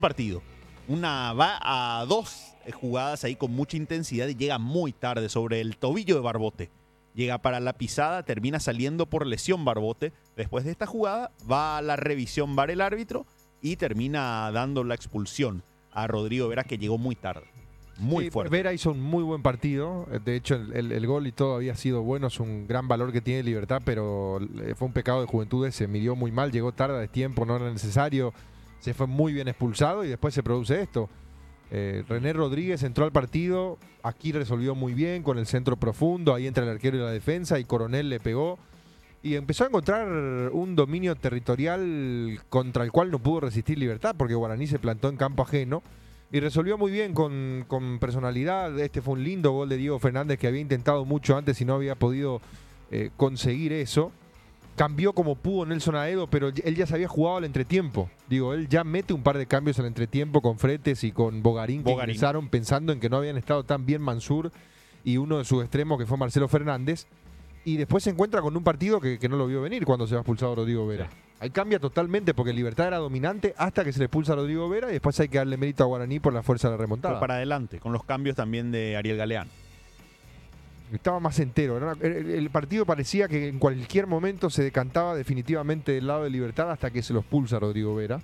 partido. Va a dos jugadas ahí con mucha intensidad y llega muy tarde sobre el tobillo de Barbote. Llega para la pisada, termina saliendo por lesión Barbote. Después de esta jugada va a la revisión VAR el árbitro y termina dando la expulsión a Rodrigo Vera, que llegó muy tarde. Muy fuerte. Vera hizo un muy buen partido. De hecho, el gol y todo había sido bueno. Es un gran valor que tiene Libertad, pero fue un pecado de juventud. Se midió muy mal, llegó tarde de tiempo, no era necesario. Se fue muy bien expulsado y después se produce esto. René Rodríguez entró al partido, aquí resolvió muy bien con el centro profundo, ahí entre el arquero y la defensa, y Coronel le pegó. Y empezó a encontrar un dominio territorial contra el cual no pudo resistir Libertad, porque Guaraní se plantó en campo ajeno. Y resolvió muy bien con personalidad. Este fue un lindo gol de Diego Fernández, que había intentado mucho antes y no había podido conseguir eso. Cambió como pudo Nelson Aedo, pero él ya se había jugado al entretiempo. Digo, él ya mete un par de cambios al entretiempo con Fretes y con Bogarín, que ingresaron pensando en que no habían estado tan bien Mansur y uno de sus extremos, que fue Marcelo Fernández. Y después se encuentra con un partido que no lo vio venir cuando se va expulsado Rodrigo Vera. Sí. Ahí cambia totalmente, porque Libertad era dominante hasta que se le expulsa a Rodrigo Vera, y después hay que darle mérito a Guaraní por la fuerza de la remontada. Fue para adelante, con los cambios también de Ariel Galeano. Estaba más entero. El partido parecía que en cualquier momento se decantaba definitivamente del lado de Libertad hasta que se lo expulsa Rodrigo Vera.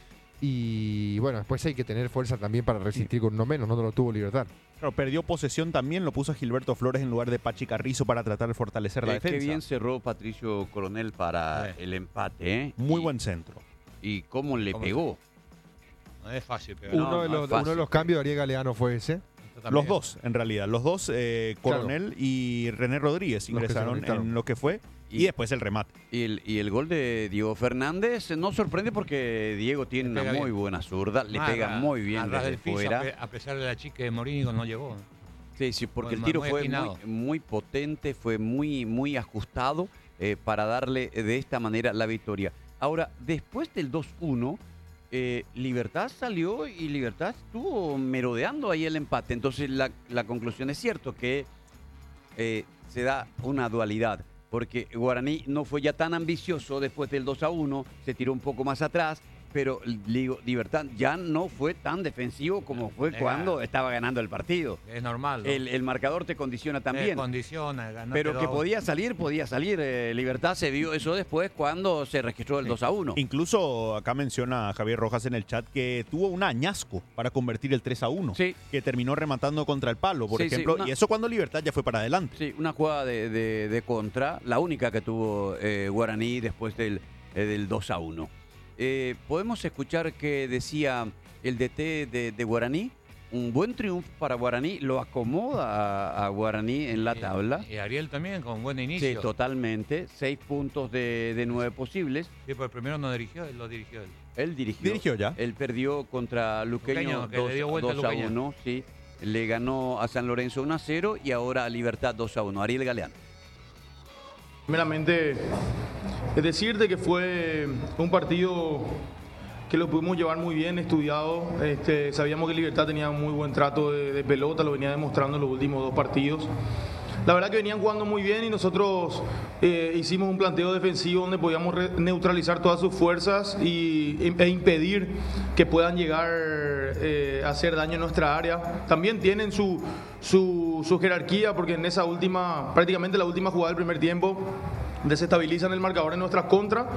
Y bueno, después hay que tener fuerza también para resistir con uno menos, no lo tuvo Libertad. Claro, perdió posesión también, lo puso a Gilberto Flores en lugar de Pachi Carrizo para tratar de fortalecer la defensa. Qué bien cerró Patricio Coronel para el empate, ¿eh? Muy buen centro. ¿Y cómo le pegó? No es fácil pegar. Uno de los cambios de Ariel Galeano fue ese. Los dos, en realidad. Los dos, Coronel y René Rodríguez, ingresaron en lo que fue. Y después el remate. Y el gol de Diego Fernández no sorprende, porque Diego tiene una muy buena zurda, le pega muy bien desde fuera. A pesar de la chica de Morínigo, no llegó. Sí, porque el tiro fue muy potente, fue muy ajustado para darle de esta manera la victoria. Ahora, después del 2-1, Libertad salió y Libertad estuvo merodeando ahí el empate. Entonces la conclusión es cierto que se da una dualidad, porque Guaraní no fue ya tan ambicioso después del 2-1, se tiró un poco más atrás, pero Libertad ya no fue tan defensivo como fue cuando estaba ganando el partido. Es normal, ¿no? El marcador te condiciona también. Te condiciona, pero que podía salir. Libertad se vio eso después cuando se registró el 2-1. Incluso acá menciona Javier Rojas en el chat que tuvo un añasco para convertir el 3-1. Sí. Que terminó rematando contra el palo, por ejemplo. Y eso cuando Libertad ya fue para adelante. Sí, una jugada de contra, la única que tuvo Guaraní después del 2-1. Podemos escuchar que decía el DT de Guaraní. Un buen triunfo para Guaraní, lo acomoda a Guaraní en la tabla. Y Ariel también, con buen inicio. Sí, totalmente. 6 puntos de 9 posibles. Sí, pero el primero no dirigió, él lo dirigió él. Él dirigió. ¿Dirigió ya? Él perdió contra Luqueño 2-1. Sí. Le ganó a San Lorenzo 1-0 y ahora a Libertad 2-1. Ariel Galeano. Primeramente, es decirte que fue un partido que lo pudimos llevar muy bien, estudiado. Sabíamos que Libertad tenía muy buen trato de pelota, lo venía demostrando en los últimos 2 partidos. La verdad que venían jugando muy bien y nosotros hicimos un planteo defensivo donde podíamos neutralizar todas sus fuerzas e impedir que puedan llegar a hacer daño en nuestra área. También tienen su jerarquía, porque en esa prácticamente la última jugada del primer tiempo, desestabilizan el marcador en nuestras contras.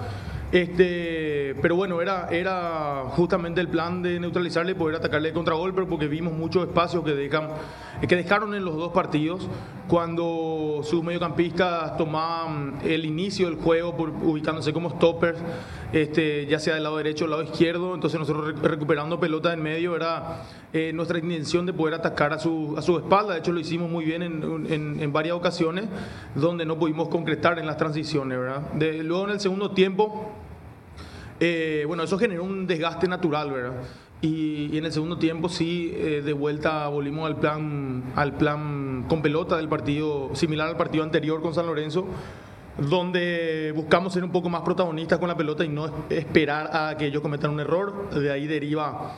Pero bueno, era justamente el plan de neutralizarle y poder atacarle de contragolpe, porque vimos muchos espacios que dejaron en los 2 partidos cuando sus mediocampistas tomaban el inicio del juego ubicándose como stoppers, ya sea del lado derecho o del lado izquierdo. Entonces nosotros recuperando pelota en medio era nuestra intención de poder atacar a su espalda. De hecho lo hicimos muy bien en varias ocasiones donde no pudimos concretar en las transiciones, ¿verdad? Luego en el segundo tiempo, bueno, eso generó un desgaste natural, ¿verdad? Y en el segundo tiempo sí, de vuelta volvimos al plan con pelota del partido, similar al partido anterior con San Lorenzo, donde buscamos ser un poco más protagonistas con la pelota y no esperar a que ellos cometan un error. De ahí deriva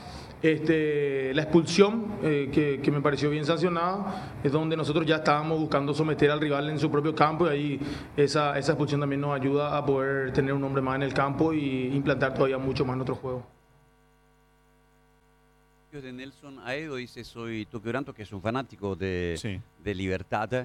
la expulsión, que me pareció bien sancionada, es donde nosotros ya estábamos buscando someter al rival en su propio campo, y ahí esa expulsión también nos ayuda a poder tener un hombre más en el campo y implantar todavía mucho más nuestro juego. de Nelson Aedo, dice soy Tuqueranto, que es un fanático de Libertad.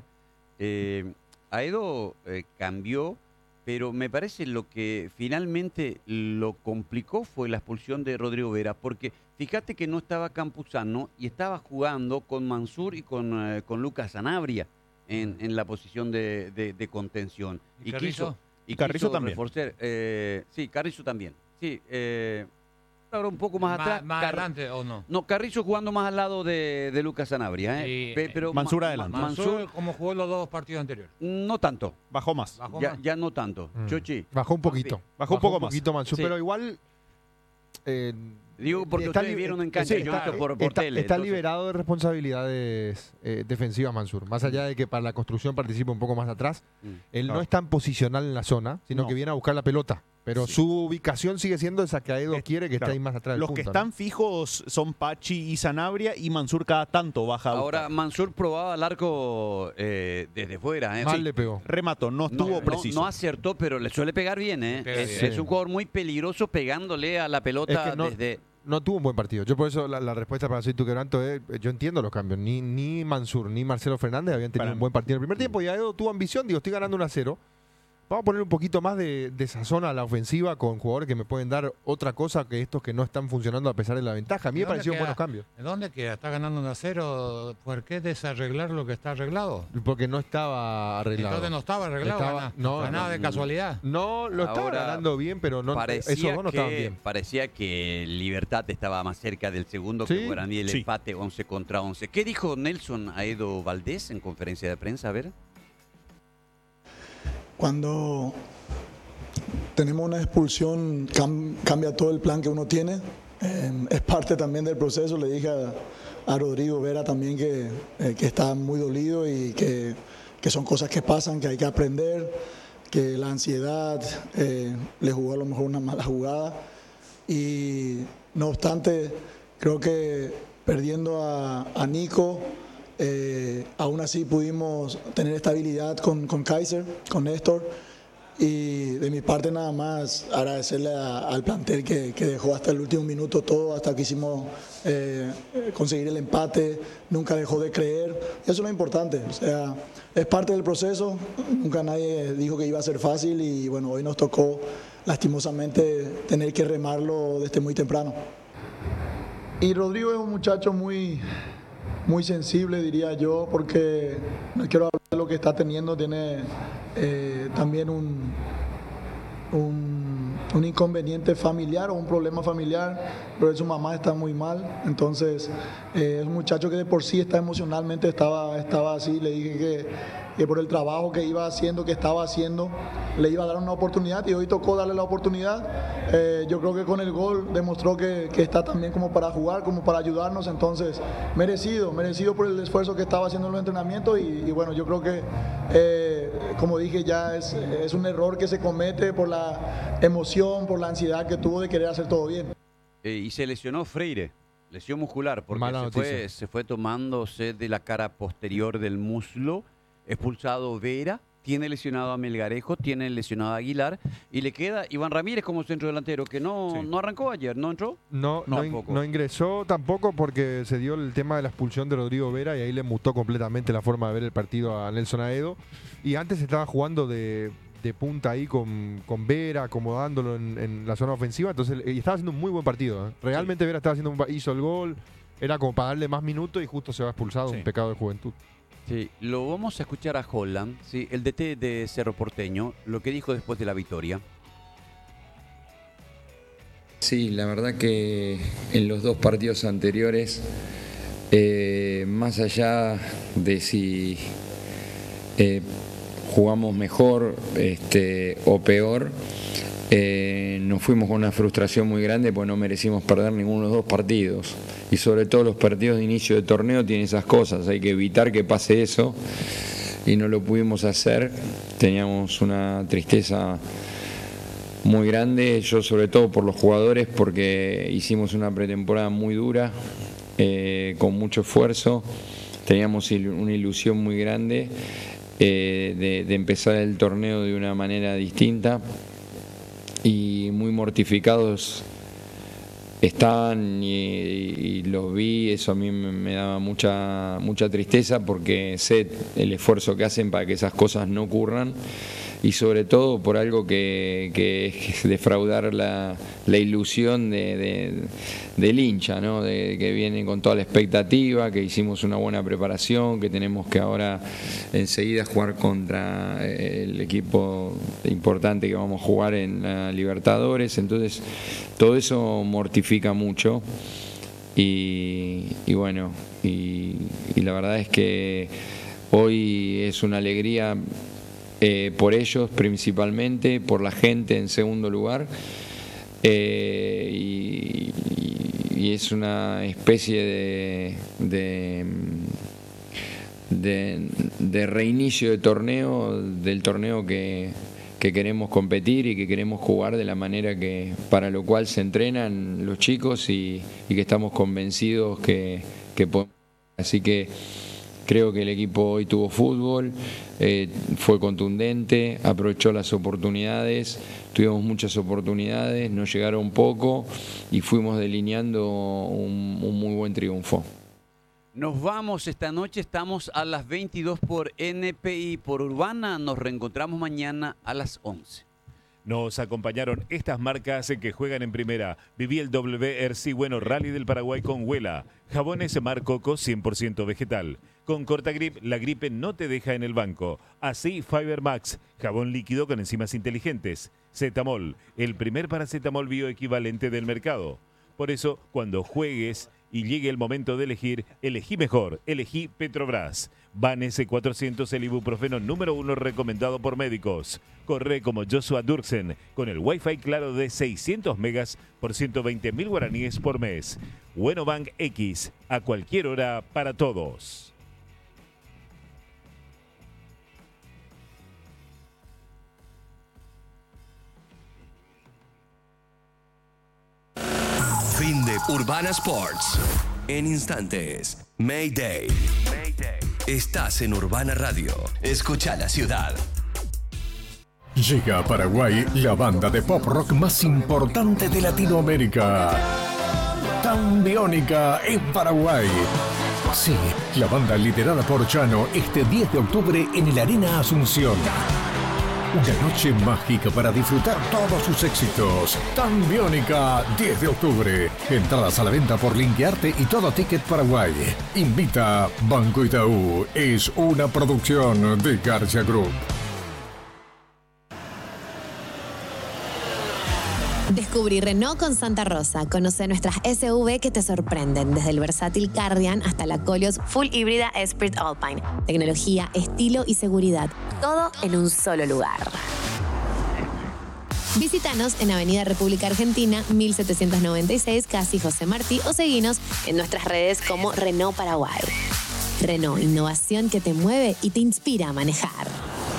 Aedo cambió, pero me parece lo que finalmente lo complicó fue la expulsión de Rodrigo Vera, porque fíjate que no estaba Campuzano y estaba jugando con Mansur y con Lucas Sanabria en la posición de contención. ¿Y Carrizo? Carrizo también. Reforzar, sí, Carrizo también. Sí, ahora un poco más atrás. ¿Más adelante o no? No, Carrizo jugando más al lado de Lucas Sanabria. Pero Mansur adelante. Mansur, como jugó los 2 partidos anteriores. No tanto. Bajó más. Ya no tanto. Chochi. Bajó un poquito. Bajó un poco más. Mansur, pero igual... Digo, porque ustedes vieron en cancha, yo por tele. Está liberado de responsabilidades defensivas Mansur. Más allá de que para la construcción participa un poco más atrás, él no es tan posicional en la zona, sino que viene a buscar la pelota. Pero su ubicación sigue siendo esa que Aedo quiere, que esté ahí más atrás. Los que están fijos son Pachi y Sanabria, y Mansur cada tanto baja. Ahora, Mansur probaba el arco desde fuera. Mal le pegó. Remató, no estuvo preciso. No acertó, pero le suele pegar bien. Es un jugador muy peligroso pegándole a la pelota desde... No tuvo un buen partido. Yo por eso la respuesta para Soy Tuqueranto es, yo entiendo los cambios. Ni Mansur ni Marcelo Fernández habían tenido un buen partido en el primer tiempo, y Aedo tuvo ambición, estoy ganando 1-0. Vamos a poner un poquito más de sazón a la ofensiva con jugadores que me pueden dar otra cosa que estos que no están funcionando a pesar de la ventaja. A mí me parecieron buenos cambios. ¿Dónde queda? ¿Está ganando 1-0? ¿Por qué desarreglar lo que está arreglado? Porque no estaba arreglado. Entonces no estaba arreglado. Ganaba de casualidad. No, lo estaba ganando bien, pero no, esos dos no estaban bien. Parecía que Libertad estaba más cerca del segundo que Guaraní, el empate 11-11. ¿Qué dijo Nelson Aedo Valdés en conferencia de prensa? A ver. Cuando tenemos una expulsión cambia todo el plan que uno tiene. Es parte también del proceso. Le dije a Rodrigo Vera también que está muy dolido y que son cosas que pasan, que hay que aprender, que la ansiedad le jugó a lo mejor una mala jugada. Y no obstante, creo que perdiendo a Nico, aún así pudimos tener estabilidad con Kaiser, con Néstor, y de mi parte nada más agradecerle al plantel que dejó hasta el último minuto todo, hasta que hicimos conseguir el empate, nunca dejó de creer, y eso es lo importante. O sea, es parte del proceso, nunca nadie dijo que iba a ser fácil, y bueno, hoy nos tocó lastimosamente tener que remarlo desde muy temprano. Y Rodrigo es un muchacho muy sensible, diría yo, porque no quiero hablar de lo que está teniendo, tiene también un inconveniente familiar o un problema familiar, pero su mamá está muy mal, entonces es un muchacho que de por sí está emocionalmente, estaba así. Le dije que por el trabajo que iba haciendo, que estaba haciendo, le iba a dar una oportunidad, y hoy tocó darle la oportunidad. Yo creo que con el gol demostró que está también como para jugar, como para ayudarnos, entonces merecido por el esfuerzo que estaba haciendo en los entrenamientos, y bueno, yo creo que como dije ya es un error que se comete por la emoción, por la ansiedad que tuvo de querer hacer todo bien. Y se lesionó Freire, lesión muscular, porque se fue tomándose de la cara posterior del muslo. Expulsado Vera, tiene lesionado a Melgarejo, tiene lesionado a Aguilar, y le queda Iván Ramírez como centro delantero, que no arrancó ayer, ¿no entró? No ingresó tampoco, porque se dio el tema de la expulsión de Rodrigo Vera, y ahí le mutó completamente la forma de ver el partido a Nelson Aedo. Y antes estaba jugando de punta ahí con Vera, acomodándolo en la zona ofensiva, entonces y estaba haciendo un muy buen partido. Realmente Vera estaba hizo el gol, era como para darle más minutos, y justo se va expulsado, un pecado de juventud. Sí, lo vamos a escuchar a Holland, sí, el DT de Cerro Porteño, lo que dijo después de la victoria. Sí, la verdad que en los 2 partidos anteriores, más allá de si jugamos mejor o peor, nos fuimos con una frustración muy grande, porque no merecimos perder ninguno de los 2 partidos. Y sobre todo los partidos de inicio de torneo tienen esas cosas, hay que evitar que pase eso, y no lo pudimos hacer. Teníamos una tristeza muy grande, yo sobre todo por los jugadores, porque hicimos una pretemporada muy dura, con mucho esfuerzo, teníamos una ilusión muy grande de empezar el torneo de una manera distinta, y muy mortificados estaban, y los vi, eso a mí me daba mucha tristeza porque sé el esfuerzo que hacen para que esas cosas no ocurran y sobre todo por algo que es defraudar la ilusión del hincha, ¿no? De que viene con toda la expectativa, que hicimos una buena preparación, que tenemos que ahora enseguida jugar contra el equipo importante que vamos a jugar en la Libertadores, entonces todo eso mortifica mucho y bueno, y la verdad es que hoy es una alegría por ellos principalmente, por la gente en segundo lugar, y es una especie de reinicio de torneo, del torneo que queremos competir y que queremos jugar de la manera que para lo cual se entrenan los chicos y que estamos convencidos que podemos. Así que creo que el equipo hoy tuvo fútbol, fue contundente, aprovechó las oportunidades, tuvimos muchas oportunidades, nos llegaron poco y fuimos delineando un muy buen triunfo. Nos vamos esta noche, estamos a las 22 por NPI, por Urbana, nos reencontramos mañana a las 11. Nos acompañaron estas marcas que juegan en primera. Viví el WRC Bueno Rally del Paraguay con Huela. Jabones Mar Coco 100% vegetal. Con Cortagrip, la gripe no te deja en el banco. Así Fiber Max, jabón líquido con enzimas inteligentes. Cetamol, el primer paracetamol bioequivalente del mercado. Por eso, cuando juegues y llegue el momento de elegir, elegí mejor, elegí Petrobras. Ban S400, el ibuprofeno número 1 recomendado por médicos. Corre como Joshua Durksen con el Wi-Fi claro de 600 megas por 120.000 guaraníes por mes. Bueno Bank X, a cualquier hora para todos. Fin de Urbana Sports. En instantes, Mayday. Estás en Urbana Radio. Escucha la ciudad. Llega a Paraguay la banda de pop rock más importante de Latinoamérica. Tambiónica en Paraguay. Sí, la banda liderada por Chano este 10 de octubre en el Arena Asunción. Una noche mágica para disfrutar todos sus éxitos. Tambiónica, 10 de octubre. Entradas a la venta por Linkearte y Todo Ticket Paraguay. Invita Banco Itaú. Es una producción de García Group. Descubrí Renault con Santa Rosa. Conoce nuestras SUV que te sorprenden, desde el versátil Cardian hasta la Koleos Full Híbrida Esprit Alpine. Tecnología, estilo y seguridad, todo en un solo lugar. Visítanos en Avenida República Argentina, 1796, casi José Martí, o seguinos en nuestras redes como Renault Paraguay. Renault, innovación que te mueve y te inspira a manejar.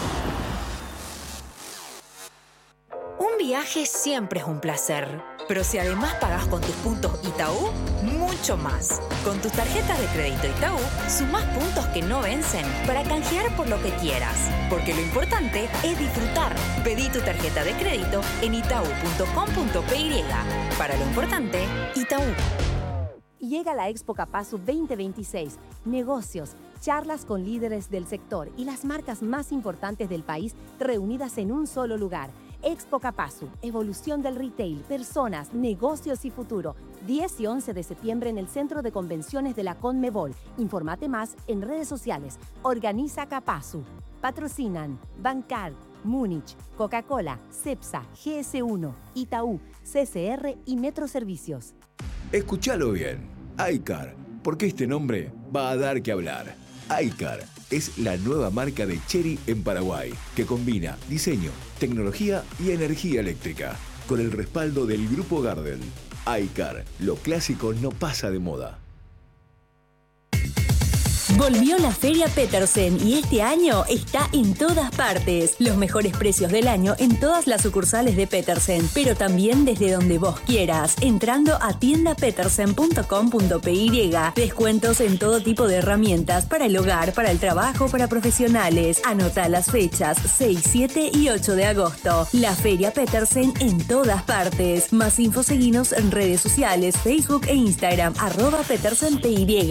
Un viaje siempre es un placer, pero si además pagás con tus puntos Itaú, mucho más. Con tus tarjetas de crédito Itaú, sumás puntos que no vencen para canjear por lo que quieras, porque lo importante es disfrutar. Pedí tu tarjeta de crédito en itau.com.py. Para lo importante, Itaú. Llega la Expo Capasu 2026. Negocios, charlas con líderes del sector y las marcas más importantes del país reunidas en un solo lugar. Expo Capasu, evolución del retail, personas, negocios y futuro. 10 y 11 de septiembre en el Centro de Convenciones de la Conmebol. Informate más en redes sociales. Organiza Capasu. Patrocinan Bancar, Múnich, Coca-Cola, Cepsa, GS1, Itaú, CCR y Metro Servicios. Escúchalo bien. iCar, porque este nombre va a dar que hablar. iCar es la nueva marca de Chery en Paraguay, que combina diseño, tecnología y energía eléctrica, con el respaldo del Grupo Gardel. iCar, lo clásico no pasa de moda. Volvió la Feria Petersen y este año está en todas partes. Los mejores precios del año en todas las sucursales de Petersen, pero también desde donde vos quieras, entrando a tiendapetersen.com.py. Descuentos en todo tipo de herramientas para el hogar, para el trabajo, para profesionales. Anota las fechas 6, 7 y 8 de agosto. La Feria Petersen en todas partes. Más info seguinos en redes sociales, Facebook e Instagram, @PetersenPY.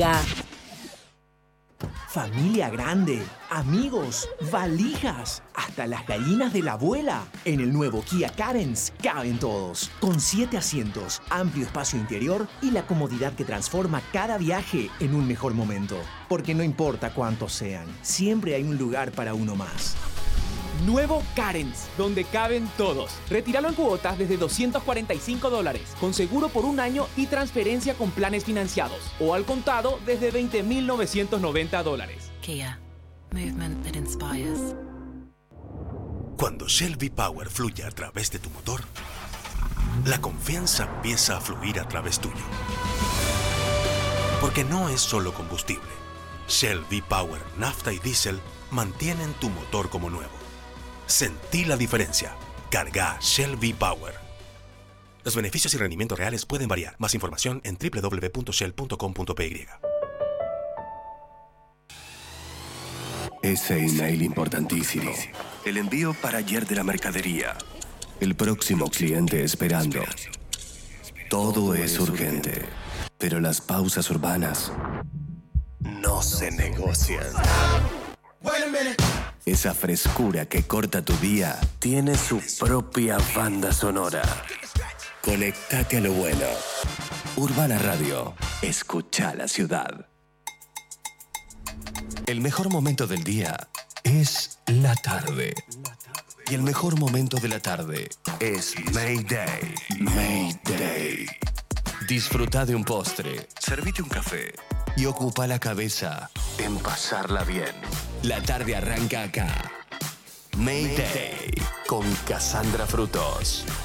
Familia grande, amigos, valijas, hasta las gallinas de la abuela. En el nuevo Kia Carens caben todos. Con 7 asientos, amplio espacio interior y la comodidad que transforma cada viaje en un mejor momento. Porque no importa cuántos sean, siempre hay un lugar para uno más. Nuevo Carens, donde caben todos. Retíralo en cuotas desde $245, con seguro por un año y transferencia con planes financiados. O al contado desde $20,990. Kia. Movement that inspires. Cuando Shell V-Power fluye a través de tu motor, la confianza empieza a fluir a través tuyo. Porque no es solo combustible. Shell V-Power, nafta y diésel mantienen tu motor como nuevo. Sentí la diferencia. Carga Shell V-Power. Los beneficios y rendimientos reales pueden variar. Más información en www.shell.com.py. Ese email importantísimo. El envío para ayer de la mercadería. El próximo cliente esperando. Todo es urgente. Pero las pausas urbanas no se negocian. Esa frescura que corta tu día tiene su propia banda sonora. Conectate a lo bueno. Urbana Radio. Escucha la ciudad. El mejor momento del día es la tarde. Y el mejor momento de la tarde es Mayday. Mayday. Disfruta de un postre, servite un café y ocupa la cabeza en pasarla bien. La tarde arranca acá. Mayday con Cassandra Frutos.